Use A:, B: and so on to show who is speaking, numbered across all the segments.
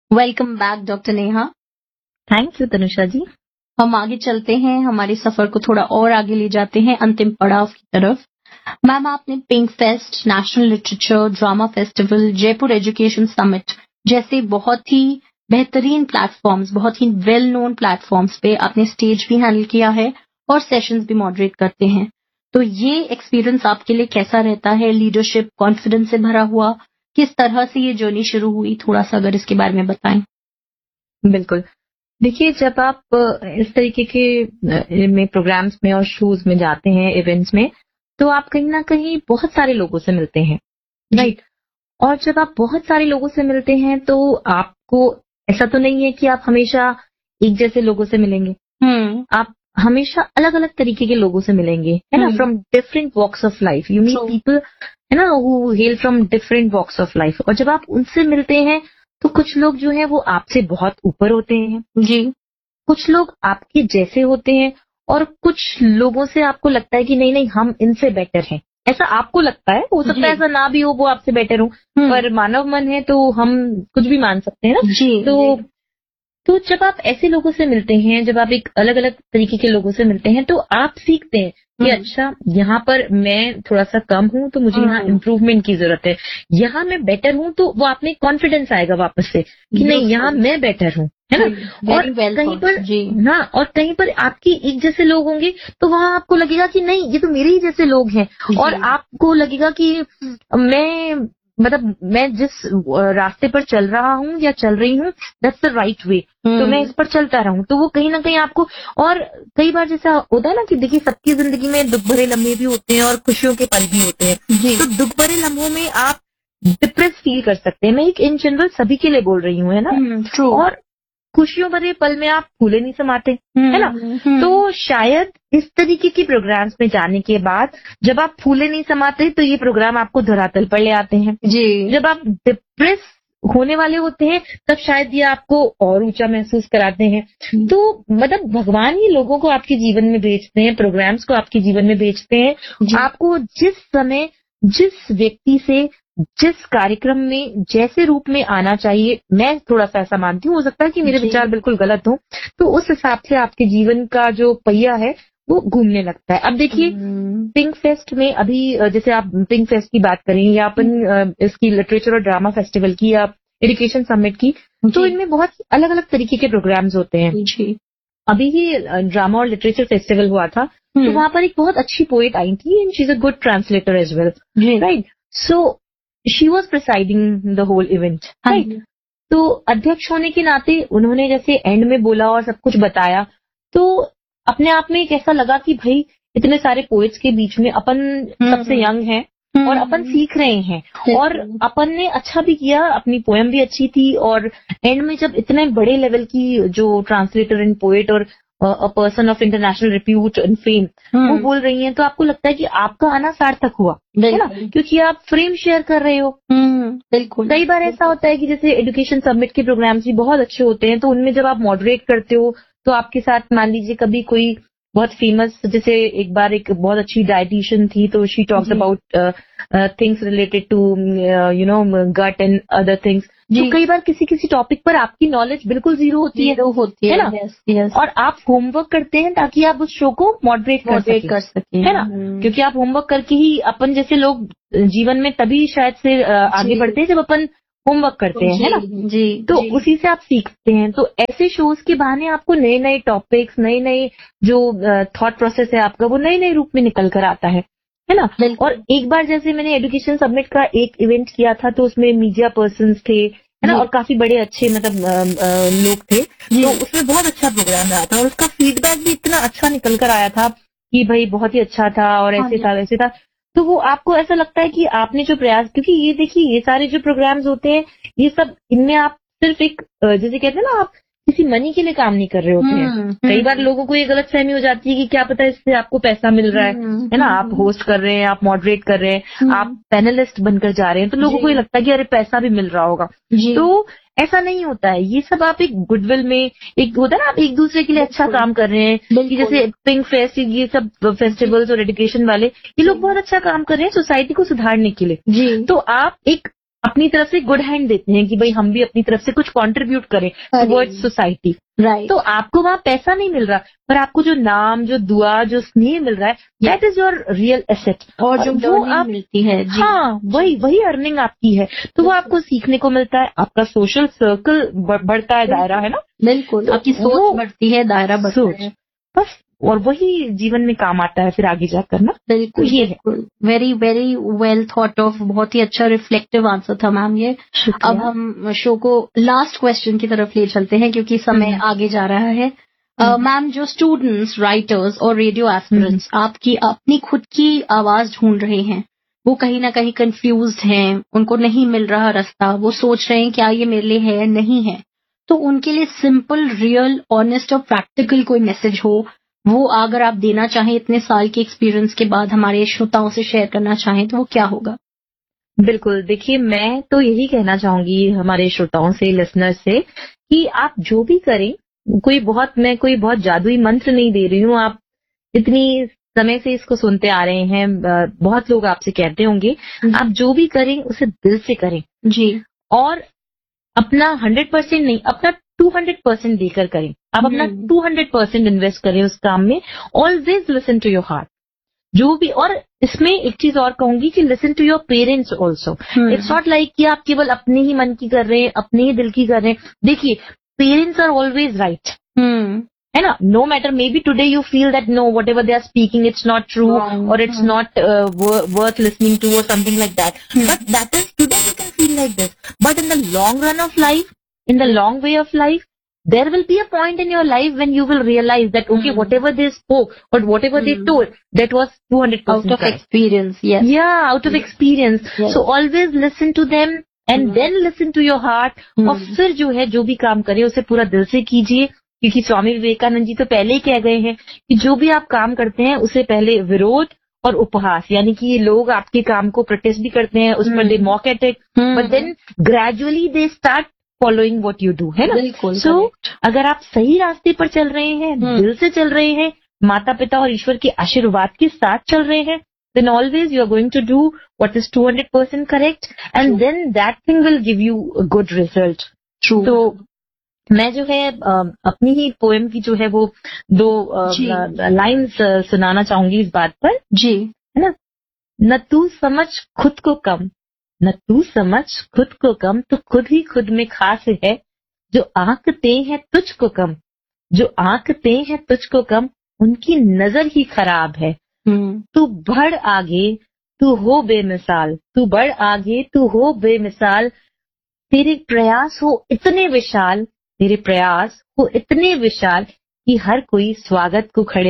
A: Welcome back doctor Neha.
B: Thank you Tanusha जी।
A: हम आगे चलते हैं, हमारे सफर को थोड़ा और आगे ले जाते हैं अंतिम पड़ाव की तरफ। मैम, आपने pink fest, national literature drama festival, Jaipur education summit जैसे बहुत ही बेहतरीन प्लेटफॉर्म्स, बहुत ही वेल नोन प्लेटफॉर्म्स पे आपने स्टेज भी हैंडल किया है और सेशंस भी मॉडरेट करते हैं। तो ये एक्सपीरियंस आपके लिए कैसा रहता है? लीडरशिप, कॉन्फिडेंस से भरा हुआ, किस तरह से ये जर्नी शुरू हुई? थोड़ा सा अगर इसके बारे में बताएं।
B: बिल्कुल। देखिए, जब आप इस तरीके के में प्रोग्राम्स में और शोज में जाते हैं, इवेंट्स में, तो आप कहीं ना कहीं बहुत सारे लोगों से मिलते हैं, राइट। और जब आप बहुत सारे लोगों से मिलते हैं तो आपको ऐसा तो नहीं है कि आप हमेशा एक जैसे लोगों से मिलेंगे। आप हमेशा अलग अलग तरीके के लोगों से मिलेंगे, है ना। From different walks of life you meet people, है ना, who hello from different walks of life. और जब आप उनसे मिलते हैं तो कुछ लोग जो है वो आपसे बहुत ऊपर होते हैं
A: जी,
B: कुछ लोग आपके जैसे होते हैं, और कुछ लोगों से आपको लगता है कि नहीं नहीं हम इनसे बेटर हैं। ऐसा आपको लगता है, हो सकता है ऐसा ना भी हो, वो आपसे बेटर हो, पर मानव मन है तो हम कुछ भी मान सकते हैं ना
A: जी।
B: तो जब आप ऐसे लोगों से मिलते हैं, जब आप एक अलग अलग तरीके के लोगों से मिलते हैं, तो आप सीखते हैं कि अच्छा, यहाँ पर मैं थोड़ा सा कम हूं तो मुझे यहाँ इम्प्रूवमेंट की जरूरत है, यहाँ मैं बेटर हूं तो वो आप में कॉन्फिडेंस आएगा वापस से कि नहीं, यहाँ मैं बेटर हूं, है ना। और कहीं पर हाँ, और कहीं पर आपकी एक जैसे लोग होंगे तो वहां आपको लगेगा कि नहीं, ये तो मेरे ही जैसे लोग हैं, और आपको लगेगा कि मैं जिस रास्ते पर चल रहा हूँ या चल रही हूँ, दैट्स द राइट वे, तो मैं इस पर चलता रहूं। तो वो कहीं ना कहीं आपको, और कई बार जैसा होता है ना कि देखिए, सबकी जिंदगी में दुख भरे लम्हे भी होते हैं और खुशियों के पल भी होते हैं। तो दुख भरे लम्हों में आप डिप्रेस फील कर सकते हैं। मैं एक इन जनरल सभी के लिए बोल रही हूँ, है ना। और खुशियों भरे पल में आप फूले नहीं समाते, है ना। तो शायद इस तरीके के प्रोग्राम्स में जाने के बाद जब आप फूले नहीं समाते तो ये प्रोग्राम आपको धरातल पर ले आते हैं जी। जब आप डिप्रेस होने वाले होते हैं तब शायद ये आपको और ऊंचा महसूस कराते हैं। तो मतलब भगवान ही लोगों को आपके जीवन में भेजते हैं, प्रोग्राम्स को आपके जीवन में भेजते हैं। आपको जिस समय, जिस व्यक्ति से, जिस कार्यक्रम में जैसे रूप में आना चाहिए, मैं थोड़ा सा ऐसा मानती हूँ, हो सकता है कि मेरे विचार बिल्कुल गलत हो, तो उस हिसाब से आपके जीवन का जो पहिया है वो घूमने लगता है। अब देखिए, पिंक फेस्ट में अभी जैसे आप पिंक फेस्ट की बात करें या अपन इसकी लिटरेचर और ड्रामा फेस्टिवल की या एजुकेशन समिट की, तो इनमें बहुत अलग अलग तरीके के प्रोग्राम्स होते हैं। अभी ही ड्रामा और लिटरेचर फेस्टिवल हुआ था, तो वहां पर एक बहुत अच्छी पोएट आई थी, and she is a good translator as well, right. So she was presiding the whole event, right. तो अध्यक्ष होने के नाते उन्होंने जैसे एंड में बोला और सब कुछ बताया, तो अपने आप में एक ऐसा लगा कि भाई, इतने सारे पोएट्स के बीच में अपन सबसे यंग हैं और अपन सीख रहे हैं, और अपन ने अच्छा भी किया, अपनी पोएम भी अच्छी थी, और एंड में जब इतने बड़े लेवल की जो ट्रांसलेटर एंड पोएट और a person of international repute and fame वो बोल रही हैं, तो आपको लगता है कि आपका आना सार्थक हुआ, है ना, क्योंकि आप फ्रेम शेयर कर रहे हो। बिल्कुल। कई बार ऐसा होता है कि जैसे एजुकेशन समिट के प्रोग्राम्स भी बहुत अच्छे होते हैं, तो उनमें जब आप मॉडरेट करते हो तो आपके साथ मान लीजिए कभी कोई बहुत फेमस, जैसे एक बार एक बहुत अच्छी डायटिशियन थी, तो she talks about things related to gut and other things. तो कई बार किसी किसी टॉपिक पर आपकी नॉलेज बिल्कुल जीरो होती है ना। yes. और आप होमवर्क करते हैं ताकि आप उस शो को मॉडरेट कर सकें, है ना। क्योंकि आप होमवर्क करके ही, अपन जैसे लोग जीवन में तभी शायद से आगे बढ़ते हैं जब अपन होमवर्क करते हैं, है ना जी। तो उसी से आप सीखते हैं। तो ऐसे शोज के बहाने आपको नए नए टॉपिक्स, नए नए जो थॉट प्रोसेस है आपका, वो नए नए रूप में निकल कर आता है ना। और एक बार जैसे मैंने एजुकेशन समिट का एक इवेंट किया था, तो उसमें मीडिया पर्सन्स थे, है ना, और काफी बड़े अच्छे मतलब लोग थे, तो उसमें बहुत अच्छा प्रोग्राम रहा था, और उसका फीडबैक भी इतना अच्छा निकल कर आया था कि भाई बहुत ही अच्छा था, और ऐसे था वैसे था। तो वो आपको ऐसा लगता है कि आपने जो प्रयास, क्योंकि ये देखिए, ये सारे जो प्रोग्राम्स होते हैं, ये सब, इनमें आप सिर्फ एक जैसे कहते हैं ना, आप किसी मनी के लिए काम नहीं कर रहे होते हैं। कई बार लोगों को ये गलत फहमी हो जाती है कि क्या पता इससे आपको पैसा मिल रहा है ना, आप होस्ट कर रहे हैं, आप मॉडरेट कर रहे हैं, आप पैनलिस्ट बनकर जा रहे हैं, तो लोगों को ये लगता है कि अरे पैसा भी मिल रहा होगा। तो ऐसा नहीं होता है, ये सब आप एक गुडविल में, एक होता है ना, आप एक दूसरे के लिए अच्छा काम कर रहे हैं, कि जैसे पिंक फेस्ट, ये सब फेस्टिवल्स और एजुकेशन वाले, ये लोग बहुत अच्छा काम कर रहे हैं सोसाइटी को सुधारने के लिए। तो आप एक अपनी तरफ से गुड हैंड देते हैं कि भाई हम भी अपनी तरफ से कुछ कंट्रीब्यूट करें टुवर्ड्स सोसाइटी।
A: राइट।
B: तो आपको वहां पैसा नहीं मिल रहा, पर आपको जो नाम, जो दुआ, जो स्नेह मिल रहा है, that is your real asset.
A: और जो
B: वो आप
A: मिलती है जी।
B: हाँ, वही अर्निंग आपकी है। तो वो आपको सीखने को मिलता है, आपका सोशल सर्कल बढ़ता है, दायरा है ना।
A: बिल्कुल,
B: तो
A: आपकी सोच बढ़ती है, दायरा बढ़ता है
B: बस, और वही जीवन में काम आता है फिर आगे जाकर ना।
A: बिल्कुल,
B: ये है।
A: Very very well thought of, बहुत ही अच्छा रिफ्लेक्टिव आंसर था मैम ये। अब हम शो को लास्ट क्वेश्चन की तरफ ले चलते हैं क्योंकि समय आगे जा रहा है। मैम, जो स्टूडेंट्स, राइटर्स और रेडियो एस्पिरेंट्स आपकी अपनी खुद की आवाज ढूंढ रहे हैं, वो कहीं ना कहीं कंफ्यूज्ड हैं, उनको नहीं मिल रहा रास्ता, वो सोच रहे हैं क्या ये मेरे लिए है नहीं है, तो उनके लिए सिंपल, रियल, ऑनेस्ट और प्रैक्टिकल कोई मैसेज हो, वो अगर आप देना चाहें इतने साल के एक्सपीरियंस के बाद, हमारे श्रोताओं से शेयर करना चाहें, तो वो क्या होगा?
B: बिल्कुल, देखिए मैं तो यही कहना चाहूंगी हमारे श्रोताओं से, लिसनर्स से, कि आप जो भी करें, मैं कोई बहुत जादुई मंत्र नहीं दे रही हूँ। आप इतनी समय से इसको सुनते आ रहे हैं, बहुत लोग आपसे कहते होंगे, आप जो भी करें उसे दिल से करें
A: जी।
B: और अपना 100% नहीं, अपना 200% देकर करें। आप अपना 200% इन्वेस्ट करें उस काम में। Always listen to your heart. जो भी, और इसमें एक चीज और कहूंगी कि listen to your parents also. It's not like कि आप केवल अपने ही मन की कर रहे हैं, अपने ही दिल की कर रहे हैं। देखिए, पेरेंट्स आर ऑलवेज राइट, है ना। No matter, may be today you feel that no, what ever they are speaking it's not true और it's not worth listening to और something like that, but that is today you can feel like this, but in the long run of life, in the long way of life, there will be a point in your life when you will realize that, okay, whatever they spoke or whatever they told, that was 200%
A: out of
B: correct.
A: experience. Yes.
B: Yeah, out of experience.
A: Yes.
B: So always listen to them and then listen to your heart. और फिर जो है, जो भी काम करें उसे पूरा दिल से कीजिए, क्योंकि स्वामी विवेकानंद जी तो पहले ही कह गए हैं कि जो भी आप काम करते हैं उसे पहले विरोध और उपहास, यानी कि ये लोग आपके काम को प्रोटेस्ट भी करते हैं, उस पर दे mock at it, but then gradually they start following what you do, है ना। सो अगर आप सही रास्ते पर चल रहे हैं, दिल से चल रहे हैं, माता पिता और ईश्वर के आशीर्वाद के साथ चल रहे हैं, then always you are going to do what is 200% correct, and then that thing will give you a good result. True. तो मैं जो है अपनी ही पोएम की जो है वो 2 लाइन्स सुनाना चाहूंगी इस बात पर जी, है ना। न तू समझ खुद को कम, न तू समझ खुद को कम, तो खुद ही खुद में खास है। जो आंकते हैं तुझको कम, जो आंकते हैं तुझको कम, उनकी नजर ही खराब है। तू बढ़ आगे, तू हो बेमिसाल, तू बढ़ आगे, तू हो बेमिसाल। तेरे प्रयास हो इतने विशाल, तेरे प्रयास हो इतने विशाल कि हर कोई स्वागत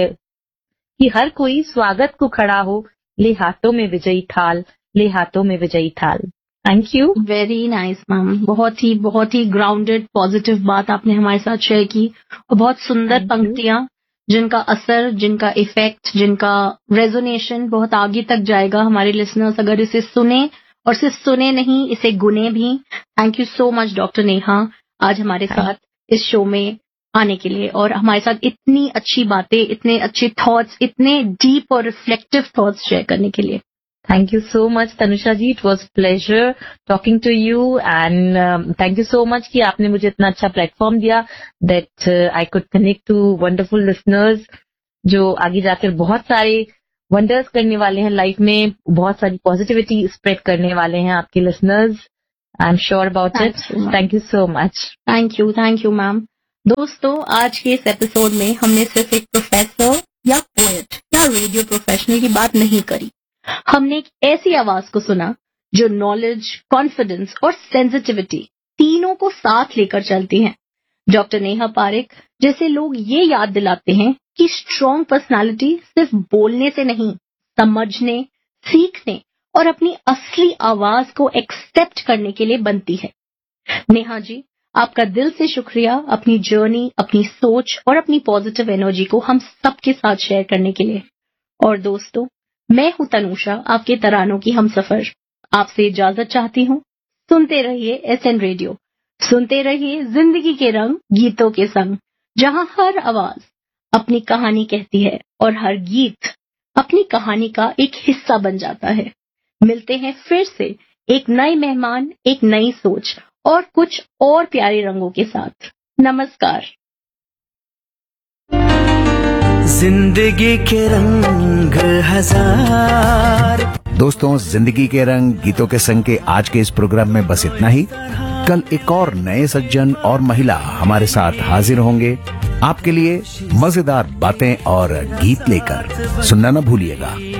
B: को खड़ा हो। ले हाथों में विजयी थाल, ले हाथों में विजयी थाल। Thank you.
A: Very nice ma'am, बहुत ही ग्राउंडेड पॉजिटिव बात आपने हमारे साथ शेयर की, और बहुत सुंदर पंक्तियां जिनका असर, जिनका इफेक्ट, जिनका रेजोनेशन बहुत आगे तक जाएगा। हमारे लिसनर्स अगर इसे सुने, और सिर्फ सुने नहीं, इसे गुने भी। Thank you so much doctor Neha, आज हमारे साथ इस शो में आने के लिए, और हमारे साथ इतनी अच्छी बातें, इतने अच्छे थॉट्स, इतने डीप और रिफ्लेक्टिव थॉट्स शेयर करने के लिए।
B: Thank you so much, Tanusha ji. It was pleasure talking to you, and thank you so much कि आपने मुझे इतना अच्छा प्लेटफॉर्म दिया that I could connect to wonderful listeners जो आगे जाकर बहुत सारे वंडर्स करने वाले हैं लाइफ में, बहुत सारी पॉजिटिविटी स्प्रेड करने वाले हैं आपके listeners. I am sure about it. Thank you so much.
A: Thank you ma'am. दोस्तों, आज के इस एपिसोड में हमने सिर्फ एक प्रोफेसर या पोएट या रेडियो प्रोफेशनल की बात नहीं करी। हमने एक ऐसी आवाज को सुना जो नॉलेज, कॉन्फिडेंस और सेंसिटिविटी तीनों को साथ लेकर चलती हैं। डॉक्टर नेहा पारेख जैसे लोग ये याद दिलाते हैं कि स्ट्रॉन्ग पर्सनालिटी सिर्फ बोलने से नहीं, समझने, सीखने और अपनी असली आवाज को एक्सेप्ट करने के लिए बनती है। नेहा जी, आपका दिल से शुक्रिया अपनी जर्नी, अपनी सोच और अपनी पॉजिटिव एनर्जी को हम सबके साथ शेयर करने के लिए। और दोस्तों, मैं हूं तनुषा, आपके तरानों की हमसफर। आपसे इजाजत चाहती हूं। सुनते रहिए एसएन रेडियो, सुनते रहिए जिंदगी के रंग गीतों के संग, जहां हर आवाज अपनी कहानी कहती है और हर गीत अपनी कहानी का एक हिस्सा बन जाता है। मिलते हैं फिर से एक नए मेहमान, एक नई सोच और कुछ और प्यारे रंगों के साथ। नमस्कार।
C: जिंदगी के रंग हजार।
D: दोस्तों, जिंदगी के रंग गीतों के संग के आज के इस प्रोग्राम में बस इतना ही। कल एक और नए सज्जन और महिला हमारे साथ हाजिर होंगे आपके लिए मजेदार बातें और गीत लेकर। सुनना न भूलिएगा।